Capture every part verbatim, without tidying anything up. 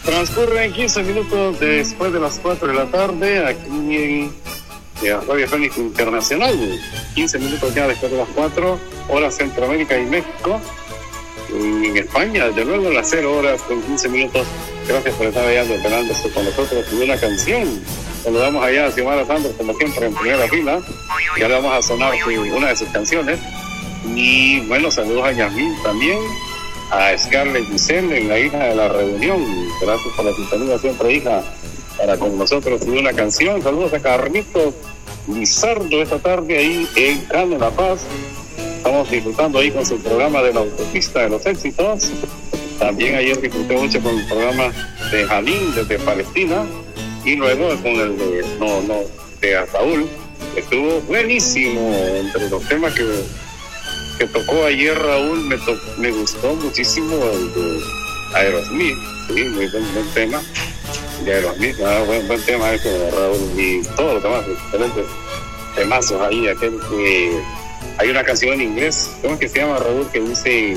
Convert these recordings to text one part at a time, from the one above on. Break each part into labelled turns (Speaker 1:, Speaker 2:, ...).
Speaker 1: Transcurren quince minutos después de las cuatro de la tarde aquí en Radio Fénix Internacional. quince minutos ya después de las cuatro, horas Centroamérica y México. En España, desde luego, las cero horas con quince minutos. Gracias por estar allá desvelándose con nosotros. Y una canción. Saludamos allá a Xiomara Santos, como siempre, en primera fila. Ya le vamos a sonar una de sus canciones. Y bueno, saludos a Yasmín también. A Scarlett Giselle, la hija de la reunión. Gracias por la sintonía siempre, hija, para con nosotros y una canción. Saludos a Carlitos Lizardo esta tarde ahí en Cano, La Paz. Estamos disfrutando ahí con su programa de la autopista de los éxitos. También ayer disfruté mucho con el programa de Jalín desde Palestina. Y luego con el de, no, no, de Saúl. Estuvo buenísimo. Entre los temas que, que tocó ayer Raúl, me, to, me gustó muchísimo el de Aerosmith. Sí, muy buen, buen tema. De Aerosmith, ah, buen, buen tema ese de Raúl. Y todos los demás, excelentes temazos ahí. Aquel que... Hay una canción en inglés, ¿cómo es que se llama, Raúl? Que dice...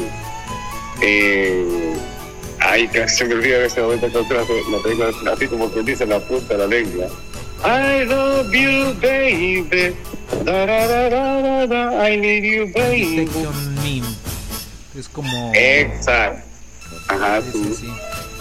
Speaker 1: Eh, ay, que se me olvida de ese momento, la película así como que dice la punta de la lengua. I love you, baby. Da, da, da, da, da, I need you, baby.
Speaker 2: Es como...
Speaker 1: Exacto. Ajá, sí. sí. sí.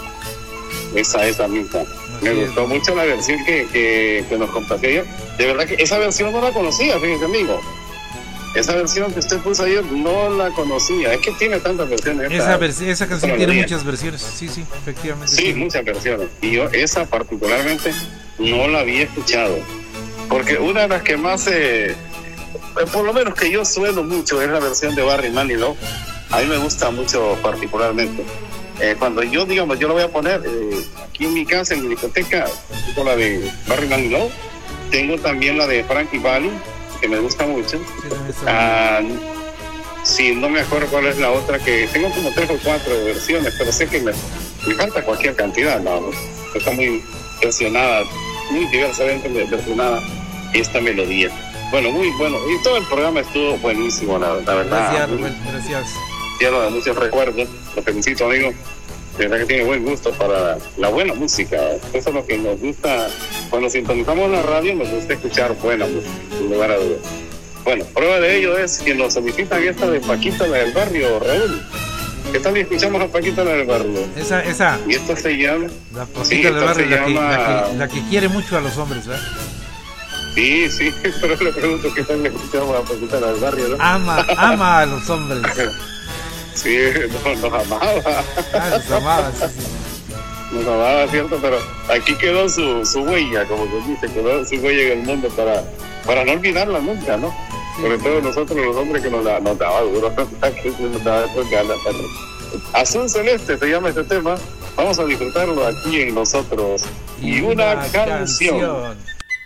Speaker 1: Esa, esa misma. Me Así gustó es. mucho la versión que, que, que nos compartió yo. De verdad que esa versión no la conocía, fíjense, amigo. Esa versión que usted puso ayer no la conocía. Es que tiene tantas versiones.
Speaker 2: Esa, esa, esa canción esa tiene muchas versiones. Sí, sí, efectivamente.
Speaker 1: Sí, sí, muchas versiones. Y yo esa particularmente no la había escuchado. Porque una de las que más, eh, por lo menos que yo sueno mucho, es la versión de Barry Manilow. A mí me gusta mucho particularmente. Eh, cuando yo, digamos, yo lo voy a poner eh, aquí en mi casa, en mi discoteca, con la de Barry Manilow. Tengo también la de Frankie Valli, que me gusta mucho. Sí, ah, sí, no me acuerdo cuál es la otra, que tengo como tres o cuatro versiones, pero sé que me, me falta cualquier cantidad, ¿no? Está muy versionada, muy diversamente versionada esta melodía. Bueno, muy bueno, y todo el programa estuvo buenísimo, la, la verdad.
Speaker 2: Gracias, Rubén, gracias.
Speaker 1: Lleno de muchos recuerdos, lo felicito, amigo. De verdad que tiene buen gusto para la buena música. Eso es lo que nos gusta. Cuando sintonizamos la radio, nos gusta escuchar buena música, sin lugar a dudas. Bueno, prueba de ello es que nos solicitan esta de Paquita, la del barrio, Raúl. ¿Qué tal si escuchamos a Paquita, la del barrio?
Speaker 2: Esa, esa.
Speaker 1: Y esto se llama...
Speaker 2: La Paquita sí, del barrio, la, llama... que, la, que, la que quiere mucho a los hombres, ¿verdad?
Speaker 1: Sí, sí, pero le pregunto qué tal le escuchamos a Paquita, la del barrio, ¿no?
Speaker 2: Ama, ama a los hombres.
Speaker 1: Sí, nos, nos amaba.
Speaker 2: Ah, nos amaba, sí, sí.
Speaker 1: Nos amaba, ¿cierto? Pero aquí quedó su, su huella, como se dice, quedó su huella en el mundo para, para no olvidarla nunca, ¿no? Sí, sobre sí. todo nosotros, los hombres, que nos, la, nos daba duro, nos daba después ganas. Azul Celeste se llama este tema. Vamos a disfrutarlo aquí en nosotros. Y, y una, una canción. canción.